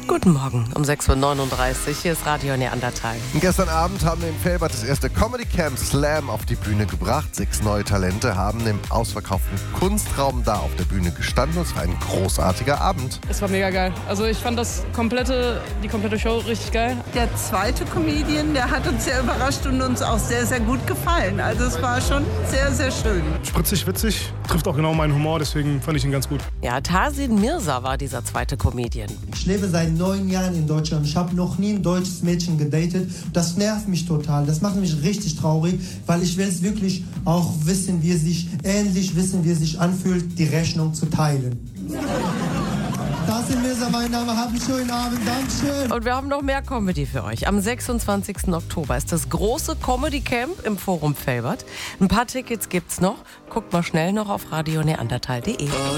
Guten Morgen um 6.39 Uhr. Hier ist Radio Neandertal. Gestern Abend haben wir in Velbert das erste Comedy Camp Slam auf die Bühne gebracht. 6 neue Talente haben im ausverkauften Kunstraum da auf der Bühne gestanden. Es war ein großartiger Abend. Es war mega geil. Also ich fand die komplette Show richtig geil. Der zweite Comedian, der hat uns sehr überrascht und uns auch sehr, sehr gut gefallen. Also es war schon sehr, sehr schön. Spritzig, witzig, trifft auch genau meinen Humor, deswegen fand ich ihn ganz gut. Ja, Tasin Mirza war dieser zweite Comedian. Ich lebe seit 9 Jahren in Deutschland. Ich habe noch nie ein deutsches Mädchen gedatet. Das nervt mich total. Das macht mich richtig traurig, weil ich will es wirklich auch wissen, wie es sich anfühlt, die Rechnung zu teilen. Tasin Mirza, mein Name. Habt einen schönen Abend. Dankeschön. Und wir haben noch mehr Comedy für euch. Am 26. Oktober ist das große Comedy Camp im Forum Velbert. Ein paar Tickets gibt's noch. Guckt mal schnell noch auf radioneandertal.de.